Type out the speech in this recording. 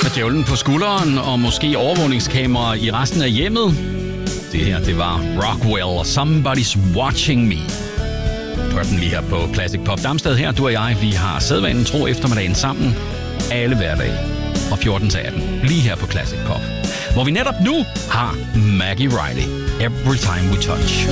med djævlen på skulderen og måske overvågningskamera i resten af hjemmet. Det her, det var Rockwell og Somebody's Watching Me. Du hørte den lige her på Classic Pop Damsted her. Du og jeg, vi har sædvanen tro eftermiddagen sammen alle hverdage fra 14 til 18. Lige her på Classic Pop. Hvor vi netop nu har Maggie Riley. Every Time We Touch.